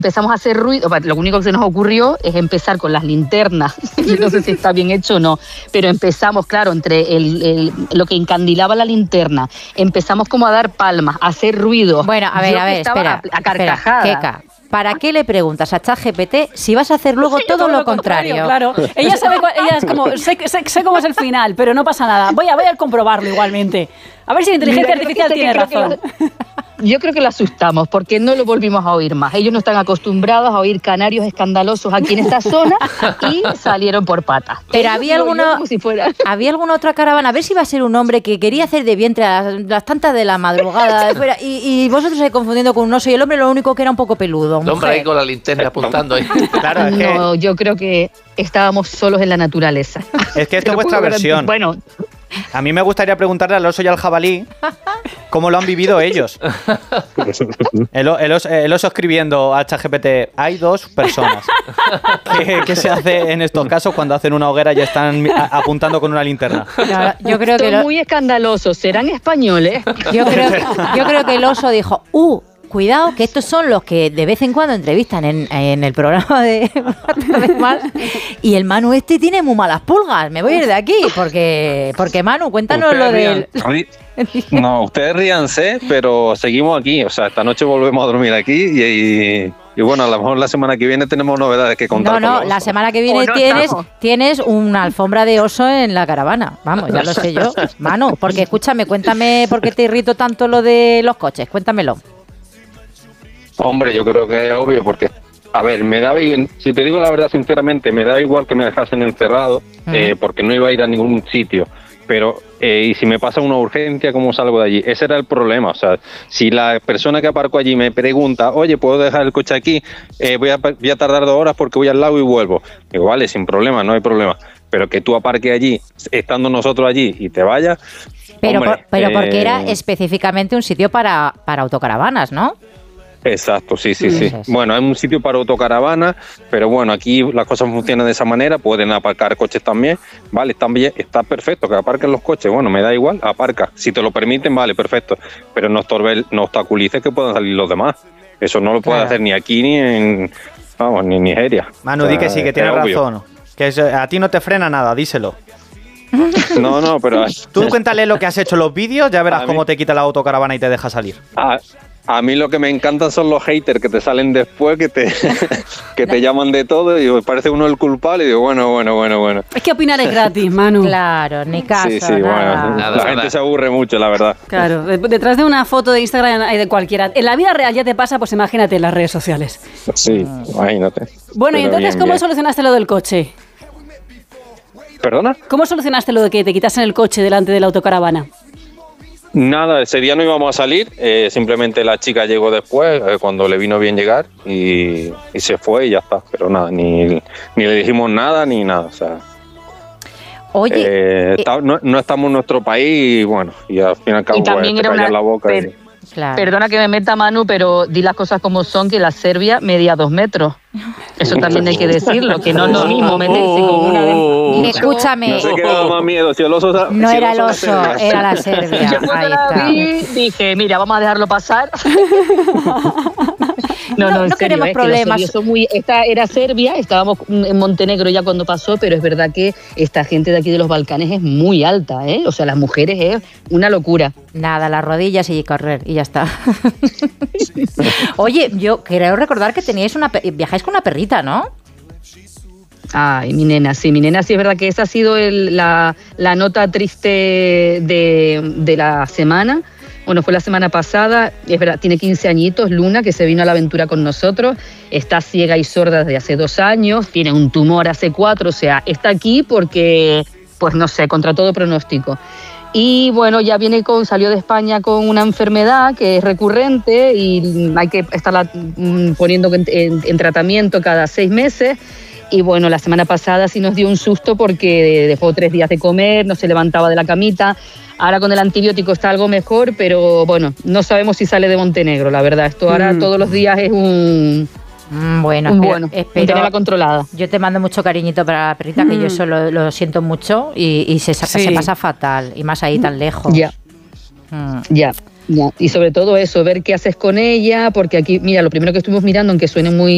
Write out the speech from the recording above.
empezamos a hacer ruido, lo único que se nos ocurrió es empezar con las linternas, no sé si está bien hecho o no, pero empezamos, claro, entre lo que encandilaba la linterna, empezamos como a dar palmas, a hacer ruido. Bueno, a ver, espera, a carcajadas. Keka, ¿para qué le preguntas a ChatGPT si vas a hacer luego todo lo contrario? Claro, ella sabe, ella es como, sé cómo es el final, pero no pasa nada, voy a comprobarlo igualmente. A ver si la inteligencia artificial tiene razón. Yo creo que la asustamos porque no lo volvimos a oír más. Ellos no están acostumbrados a oír canarios escandalosos aquí en esta zona y salieron por patas. Pero había alguna otra caravana, a ver si iba a ser un hombre que quería hacer de vientre a las tantas de la madrugada de fuera, y vosotros ahí confundiendo con un oso, y el hombre lo único que era un poco peludo. El hombre ahí con la linterna apuntando ahí. Claro, es no, yo creo que estábamos solos en la naturaleza. Es que esta es vuestra versión. Bueno, a mí me gustaría preguntarle al oso y al jabalí cómo lo han vivido ellos. El oso escribiendo a ChatGPT: hay dos personas. ¿Qué se hace en estos casos cuando hacen una hoguera y están apuntando con una linterna? Yo creo que muy escandalosos. ¿Serán españoles? Yo creo que el oso dijo: cuidado, que estos son los que de vez en cuando entrevistan en el programa de Más, y el Manu tiene muy malas pulgas, me voy a ir de aquí, porque Manu, cuéntanos lo de... No, ustedes ríanse, pero seguimos aquí, o sea, esta noche volvemos a dormir aquí y bueno, a lo mejor la semana que viene tenemos novedades que contar. No, la semana que viene tienes una alfombra de oso en la caravana, vamos, ya lo sé yo, Manu, porque escúchame, cuéntame por qué te irrito tanto lo de los coches, cuéntamelo. Hombre, yo creo que es obvio porque, a ver, si te digo la verdad sinceramente, me da igual que me dejasen encerrado, porque no iba a ir a ningún sitio, pero y si me pasa una urgencia, ¿cómo salgo de allí? Ese era el problema, o sea, si la persona que aparcó allí me pregunta: oye, ¿puedo dejar el coche aquí? Voy a tardar 2 horas porque voy al lago y vuelvo. Digo, vale, sin problema, no hay problema, pero que tú aparques allí, estando nosotros allí y te vayas... Pero porque era específicamente un sitio para autocaravanas, ¿no? Exacto, sí. Bueno, es un sitio para autocaravana, pero bueno, aquí las cosas funcionan de esa manera, pueden aparcar coches también, vale, está perfecto que aparquen los coches, bueno, me da igual, aparca, si te lo permiten, vale, perfecto, pero no obstaculices que puedan salir los demás, eso no lo puede hacer ni aquí ni en Nigeria. Manu, di que sí, que tienes razón, que a ti no te frena nada, díselo. No, pero... Tú cuéntale lo que has hecho en los vídeos, ya verás cómo te quita la autocaravana y te deja salir. A mí lo que me encantan son los haters que te salen después, que te llaman de todo y me parece uno el culpable y digo, bueno. Es que opinar es gratis, Manu. Claro, ni caso, Sí, nada. Bueno, la gente se aburre mucho, la verdad. Claro, detrás de una foto de Instagram hay de cualquiera. En la vida real ya te pasa, pues imagínate en las redes sociales. Sí, imagínate. Bueno, y entonces, ¿cómo solucionaste lo del coche? ¿Perdona? ¿Cómo solucionaste lo de que te quitasen el coche delante de la autocaravana? Nada, ese día no íbamos a salir, simplemente la chica llegó después, cuando le vino bien llegar, y se fue y ya está, pero nada, ni le dijimos nada ni nada, o sea... Oye... no estamos en nuestro país y bueno, y al fin y al cabo te callas la boca Claro. Perdona que me meta, Manu, pero di las cosas como son, que la Serbia medía 2 metros. Eso también hay que decirlo, que no es lo mismo meterse con una de... Escúchame. No sé qué da más miedo, si el oso... No era el oso, era la Serbia. Yo cuando la vi, dije, mira, vamos a dejarlo pasar. No, no queremos problemas. Esta era Serbia, estábamos en Montenegro ya cuando pasó, pero es verdad que esta gente de aquí de los Balcanes es muy alta, ¿eh? O sea, las mujeres es una locura. Nada, las rodillas y correr, y ya está. Oye, yo creo recordar que viajáis con una perrita, ¿no? Ay, mi nena, sí, es verdad que esa ha sido la nota triste de la semana. Bueno, fue la semana pasada, es verdad, tiene 15 añitos, Luna, que se vino a la aventura con nosotros, está ciega y sorda desde hace 2 años, tiene un tumor hace 4, o sea, está aquí porque, pues no sé, contra todo pronóstico. Y bueno, ya salió de España con una enfermedad que es recurrente y hay que estarla poniendo en tratamiento cada 6 meses. Y bueno, la semana pasada sí nos dio un susto porque dejó 3 días de comer, no se levantaba de la camita. Ahora con el antibiótico está algo mejor, pero bueno, no sabemos si sale de Montenegro, la verdad. Esto ahora todos los días es un tenerla controlada. Yo te mando mucho cariñito para la perrita, que yo eso lo siento mucho y se pasa fatal, y más ahí tan lejos. Ya. Y sobre todo eso, ver qué haces con ella, porque aquí, mira, lo primero que estuvimos mirando, aunque suene muy